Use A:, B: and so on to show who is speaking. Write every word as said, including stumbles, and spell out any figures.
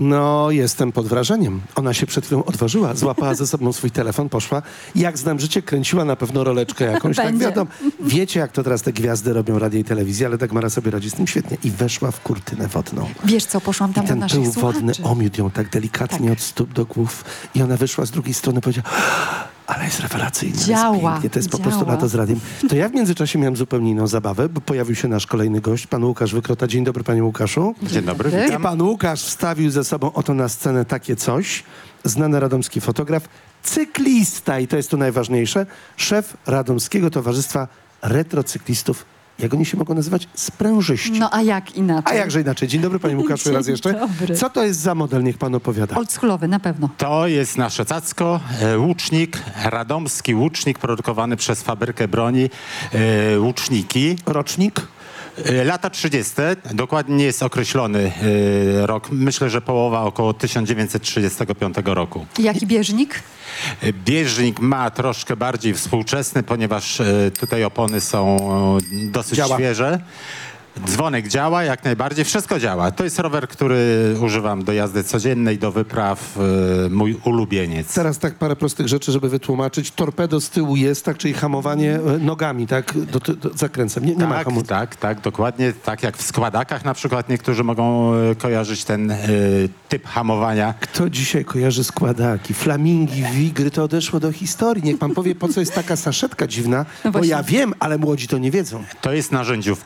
A: No, jestem pod wrażeniem. Ona się przed chwilą odważyła, złapała ze sobą swój telefon, poszła. Jak znam życie, kręciła na pewno roleczkę jakąś. Tak
B: Będzie.
A: wiadomo. Wiecie, jak to teraz te gwiazdy robią radia i telewizji, ale Dagmara sobie radzi z tym świetnie. I weszła w kurtynę wodną.
B: Wiesz co, poszłam tam
A: I
B: do
A: ten
B: naszych
A: pył wodny
B: słuchaczy.
A: omiódł ją tak delikatnie
B: Tak.
A: od stóp do głów. I ona wyszła z drugiej strony i powiedziała: ale jest rewelacyjnie,
B: Działa,
A: jest pięknie, to jest po prostu
B: działa.
A: lata z radiem. To ja w międzyczasie miałem zupełnie inną zabawę, bo pojawił się nasz kolejny gość, pan Łukasz Wykrota. Dzień dobry, panie Łukaszu.
C: Dzień dobry,
B: dobry.
A: I
C: witam.
A: pan Łukasz wstawił ze sobą oto na scenę takie coś. Znany radomski fotograf, cyklista, i to jest to najważniejsze, szef Radomskiego Towarzystwa Retrocyklistów. Jak oni się mogą nazywać? Sprężyści.
B: No a jak inaczej?
A: A jakże inaczej? Dzień dobry, panie Łukaszu,
B: Dzień
A: raz jeszcze.
B: dobry.
A: Co to jest za model? Niech pan opowiada.
B: Oldschoolowy, na pewno.
C: To jest nasze cacko, e, łucznik, radomski łucznik produkowany przez fabrykę broni e, Łuczniki.
A: Rocznik?
C: E, lata trzydzieste. Dokładnie nie jest określony e, rok. Myślę, że połowa około tysiąc dziewięćset trzydziestego piątego roku.
B: Jaki bieżnik?
C: E, Bieżnik ma troszkę bardziej współczesny, ponieważ e, tutaj opony są e, dosyć
A: Działa.
C: świeże. Dzwonek działa jak najbardziej, wszystko działa. To jest rower, który używam do jazdy codziennej, do wypraw, e, mój ulubieniec.
A: Teraz tak parę prostych rzeczy, żeby wytłumaczyć. Torpedo z tyłu jest, tak, czyli hamowanie e, nogami, tak, do, do, zakręcem. Nie, nie ma
C: Tak,
A: hamulca.
C: tak, tak, dokładnie. Tak jak w składakach na przykład niektórzy mogą e, kojarzyć ten e, typ hamowania.
A: Kto dzisiaj kojarzy składaki? Flamingi, wigry, to odeszło do historii. Niech pan powie, po co jest taka saszetka dziwna,
B: No
A: bo
B: właśnie.
A: ja wiem, ale młodzi to nie wiedzą.
C: To jest narzędziówka.